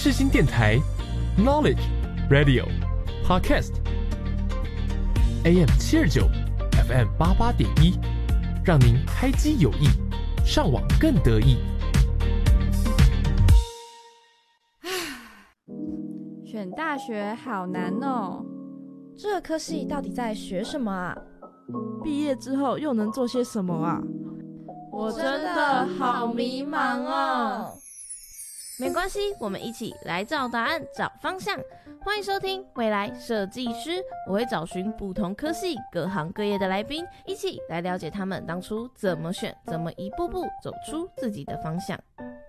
世新电台 Knowledge Radio Podcast AM 729 FM 88.1，让您开机有益，上网更得意。 选大学好难哦， 这个科系到底在学什么啊？ 毕业之后又能做些什么啊？ 我真的好迷茫哦。 没关系，我们一起来找答案，找方向。欢迎收听未来设计师，我会找寻不同科系、各行各业的来宾，一起来了解他们当初怎么选，怎么一步步走出自己的方向。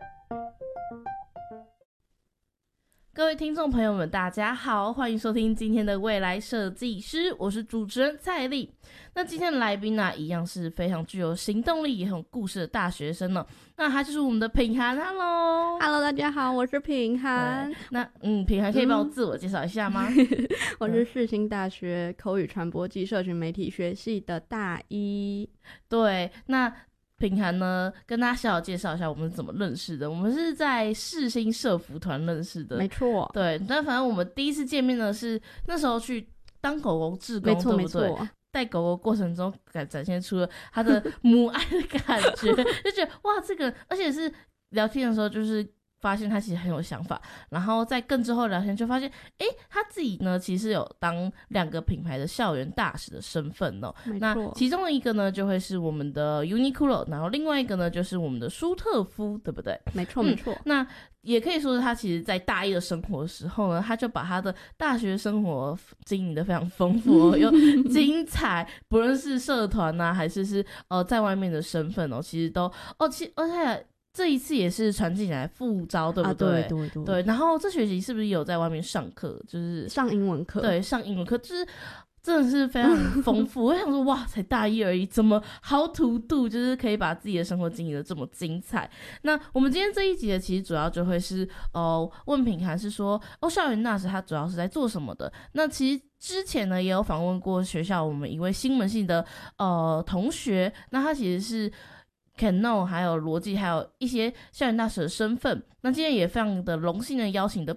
各位听众朋友们，大家好，欢迎收听今天的未来设计师，我是主持人蔡丽。那今天的来宾呢，一样是非常具有行动力也很有故事的大学生呢。那他就是我们的品涵 ，Hello， 大家好，我是品涵。 那品涵可以帮我自我介绍一下吗？ 我是世新大学口语传播暨社群媒体学系的大一。 对，那品涵呢，跟大家小小介绍一下我们是怎么认识的。我们是在世新社服团认识的， 没错。 对，但反正我们第一次见面呢是那时候去当狗狗志工，对不对？带狗狗过程中展现出了他的母爱的感觉，就觉得哇，这个而且是聊天的时候就是发现他其实很有想法，然后在更之后聊天就发现，他自己呢其实有当2个品牌的校园大使的身份哦。那其中的一个呢就会是我们的 Uniqlo， 然后另外一个呢就是我们的舒特夫，对不对？ 没错没错。 那也可以说是他其实在大一的生活的时候呢，他就把他的大学生活经营的非常丰富又精彩，不论是社团啊还是在外面的身份哦，其实都而且这一次也是传进来副招，对不对？对。然后这学期是不是有在外面上课？就是上英文课。 对，上英文课就是真的是非常丰富。我想说，哇，才大一而已，怎么how to do，就是可以把自己的生活经营的这么精彩。那我们今天这一集的其实主要就会是问品涵是说校园大使他主要是在做什么的。那其实之前呢也有访问过学校我们一位新闻系的同学，那他其实是Canon 还有逻辑还有一些校园大使的身份。那今天也非常的荣幸的邀请的